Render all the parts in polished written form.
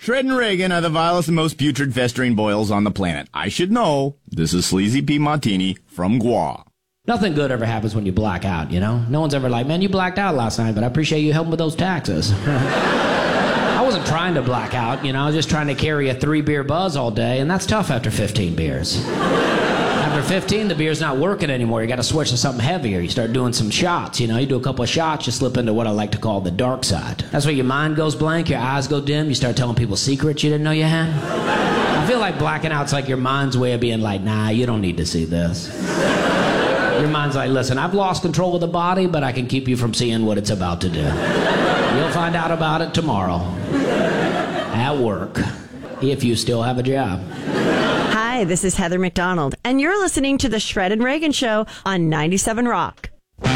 Shred and Reagan are the vilest and most putrid festering boils on the planet. I should know. This is Sleazy P. Martini from Gua. Nothing good ever happens when you black out, you know? No one's ever like, man, you blacked out last night, but I appreciate you helping with those taxes. I wasn't trying to black out, you know? I was just trying to carry a 3-beer buzz all day, and that's tough after 15 beers. After 15, the beer's not working anymore. You got to switch to something heavier. You start doing some shots, you know? You do a couple of shots, you slip into what I like to call the dark side. That's where your mind goes blank, your eyes go dim, you start telling people secrets you didn't know you had. I feel like blacking out's like your mind's way of being like, nah, you don't need to see this. Your mind's like, listen, I've lost control of the body, but I can keep you from seeing what it's about to do. You'll find out about it tomorrow. At work. If you still have a job. Hi, this is Heather McDonald, and you're listening to the Shred and Reagan Show on 97 Rock.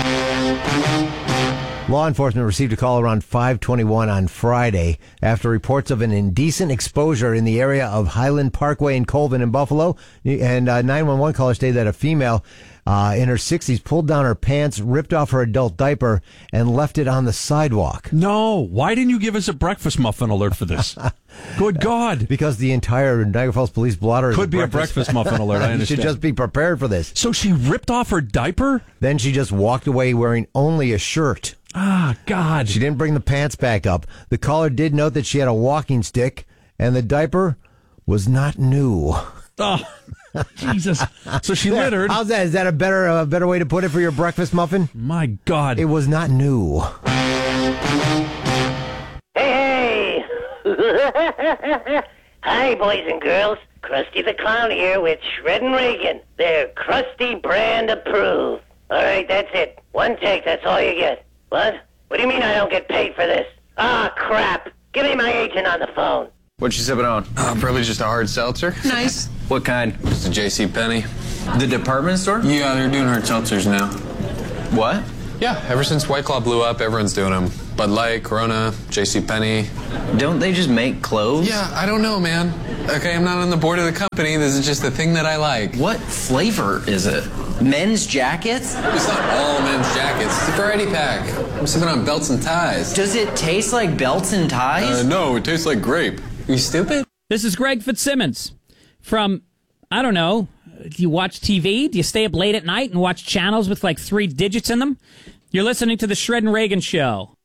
Law enforcement received a call around 5:21 on Friday after reports of an indecent exposure in the area of Highland Parkway in Colvin in Buffalo. And 911 caller stated that a female in her 60s pulled down her pants, ripped off her adult diaper, and left it on the sidewalk. No. Why didn't you give us a breakfast muffin alert for this? Good God. Because the entire Niagara Falls Police blotter could be a breakfast muffin alert, I understand. You should just be prepared for this. So she ripped off her diaper? Then she just walked away wearing only a shirt. Ah, God. She didn't bring the pants back up. The caller did note that she had a walking stick, and the diaper was not new. Oh, Jesus. So she littered. How's that? Is that a better way to put it for your breakfast muffin? My God. It was not new. Hey! Hi, boys and girls. Krusty the Clown here with Shred and Reagan. They're Krusty brand approved. All right, that's it. One take, that's all you get. What? What do you mean I don't get paid for this? Ah, crap. Give me my agent on the phone. What you sipping on? Probably just a hard seltzer. Nice. What kind? Just a J.C. Penney. The department store? Yeah, they're doing hard seltzers now. What? Yeah, ever since White Claw blew up, everyone's doing them. Bud Light, Corona, J.C. Penney. Don't they just make clothes? Yeah, I don't know, man. Okay, I'm not on the board of the company. This is just the thing that I like. What flavor is it? Men's jackets? It's not all men's jackets. It's a variety pack. I'm sipping on belts and ties. Does it taste like belts and ties? No, it tastes like grape. Are you stupid? This is Greg Fitzsimmons from, I don't know, do you watch TV? Do you stay up late at night and watch channels with like 3 digits in them? You're listening to the Shred and Reagan Show